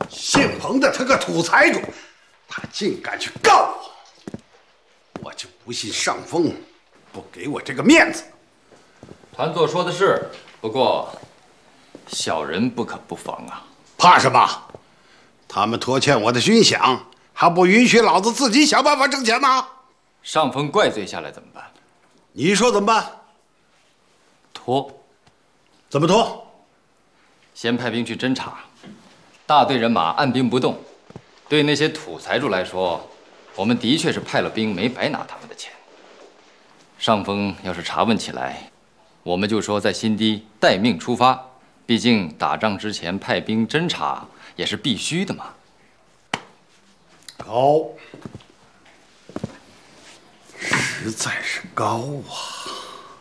姓彭的他个土财主，他竟敢去告我，我就不信上峰不给我这个面子。 团座说的是，不过小人不可不防啊。 怕什么？他们拖欠我的军饷，还不允许老子自己想办法挣钱吗？ 上峰怪罪下来怎么办？ 你说怎么办？ 拖。 怎么拖？ 先派兵去侦查，大队人马按兵不动。对那些土财主来说，我们的确是派了兵，没白拿他们的钱。上峰要是查问起来，我们就说在新堤待命出发，毕竟打仗之前派兵侦查也是必须的嘛。 高，实在是高啊！